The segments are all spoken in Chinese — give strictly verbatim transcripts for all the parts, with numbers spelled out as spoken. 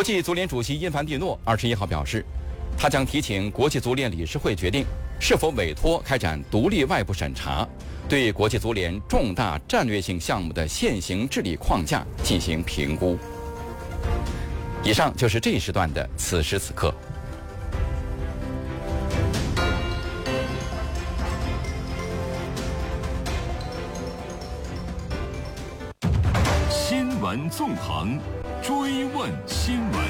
国际足联主席因凡蒂诺二十一号表示，他将提请国际足联理事会决定是否委托开展独立外部审查，对国际足联重大战略性项目的现行治理框架进行评估。以上就是这一时段的此时此刻。 新闻纵横，追问新闻。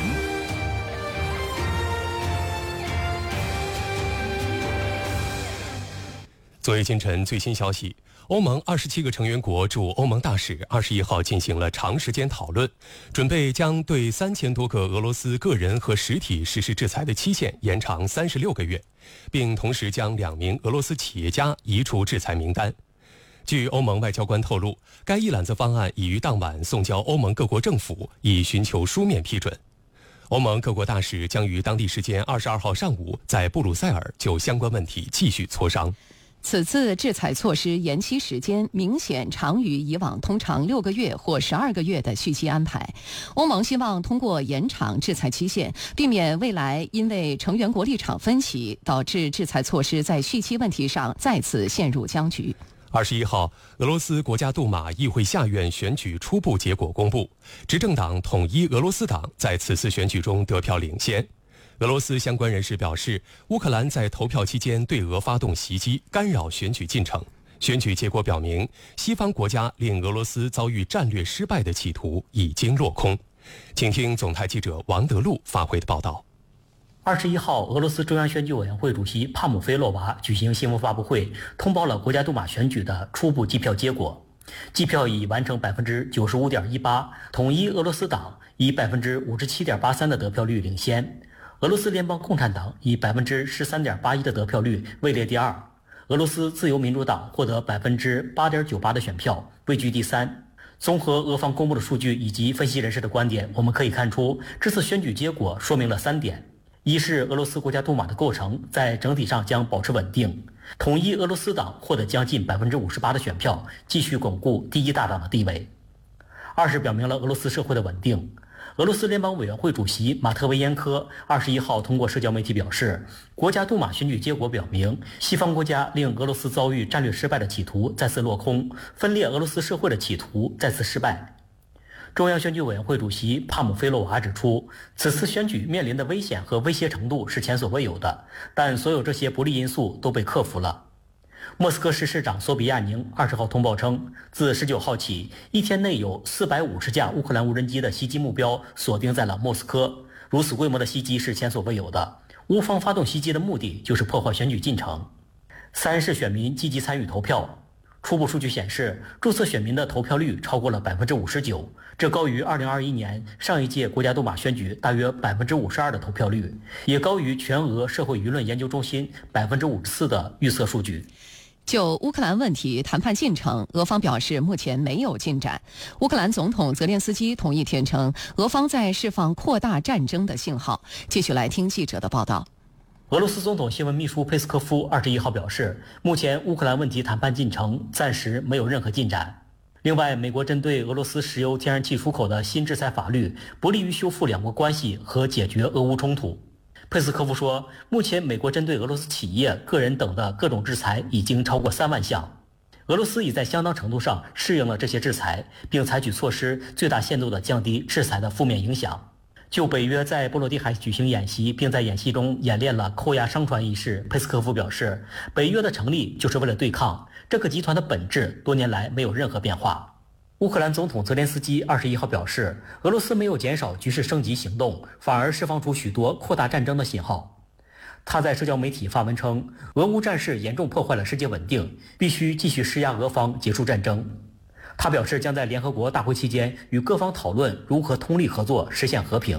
昨夜今晨最新消息，欧盟二十七个成员国驻欧盟大使二十一号进行了长时间讨论，准备将对三千多个俄罗斯个人和实体实施制裁的期限延长三十六个月，并同时将两名俄罗斯企业家移出制裁名单。据欧盟外交官透露，该一揽子方案已于当晚送交欧盟各国政府，以寻求书面批准。欧盟各国大使将于当地时间二十二号上午在布鲁塞尔就相关问题继续磋商。 此次制裁措施延期时间明显长于以往通常六个月或十二个月的续期安排。欧盟希望通过延长制裁期限，避免未来因为成员国立场分歧，导致制裁措施在续期问题上再次陷入僵局。 二十一号，俄罗斯国家杜马议会下院选举初步结果公布，执政党统一俄罗斯党在此次选举中得票领先。俄罗斯相关人士表示，乌克兰在投票期间对俄发动袭击，干扰选举进程。选举结果表明，西方国家令俄罗斯遭遇战略失败的企图已经落空。请听总台记者王德禄发回的报道。 二十一号，俄罗斯中央选举委员会主席帕姆菲洛娃举行新闻发布会，通报了国家杜马选举的初步计票结果。计票已完成百分之九十五点一八，统一俄罗斯党以百分之五十七点八三的得票率领先。俄罗斯联邦共产党以百分之十三点八一的得票率位列第二，俄罗斯自由民主党获得百分之八点九八的选票，位居第三。综合俄方公布的数据以及分析人士的观点，我们可以看出，这次选举结果说明了三点：一是俄罗斯国家杜马的构成在整体上将保持稳定，统一俄罗斯党获得将近百分之五十八的选票，继续巩固第一大党的地位；二是表明了俄罗斯社会的稳定。俄罗斯联邦委员会主席马特维延科二十一号通过社交媒体表示，国家杜马选举结果表明，西方国家令俄罗斯遭遇战略失败的企图再次落空，分裂俄罗斯社会的企图再次失败。中央选举委员会主席帕姆菲洛娃指出，此次选举面临的危险和威胁程度是前所未有的，但所有这些不利因素都被克服了。莫斯科市市长索比亚宁二十号通报称，自十九号起，一天内有四百五十架乌克兰无人机的袭击目标锁定在了莫斯科。如此规模的袭击是前所未有的。乌方发动袭击的目的就是破坏选举进程。三是选民积极参与投票。初步数据显示，注册选民的投票率超过了百分之五十九，这高于二零二一年上一届国家杜马选举大约百分之五十二的投票率，也高于全俄社会舆论研究中心百分之五十四的预测数据。 就乌克兰问题谈判进程，俄方表示目前没有进展。乌克兰总统泽连斯基同意天称，俄方在释放扩大战争的信号。继续来听记者的报道。 俄罗斯总统新闻秘书佩斯科夫二十一号表示，目前乌克兰问题谈判进程暂时没有任何进展。另外，美国针对俄罗斯石油天然气出口的新制裁法律不利于修复两国关系和解决俄乌冲突。佩斯科夫说，目前美国针对俄罗斯企业、个人等的各种制裁已经超过三万项。俄罗斯已在相当程度上适应了这些制裁，并采取措施最大限度地降低制裁的负面影响。就北约在波罗的海举行演习，并在演习中演练了扣押商船一事，佩斯科夫表示，北约的成立就是为了对抗这个集团的本质，多年来没有任何变化。乌克兰总统泽连斯基二十一号表示，俄罗斯没有减少局势升级行动，反而释放出许多扩大战争的信号。他在社交媒体发文称，俄乌战事严重破坏了世界稳定，必须继续施压俄方结束战争。他表示将在联合国大会期间与各方讨论如何通力合作实现和平。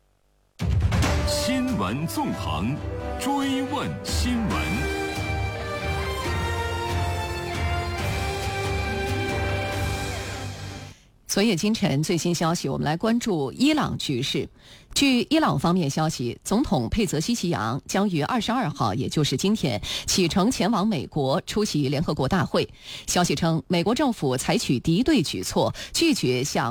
新闻纵横，追问新闻。 昨夜今晨最新消息，我们来关注伊朗局势。据伊朗方面消息，总统佩泽希奇扬将于二十二号，也就是今天启程前往美国出席联合国大会。消息称，美国政府采取敌对举措，拒绝向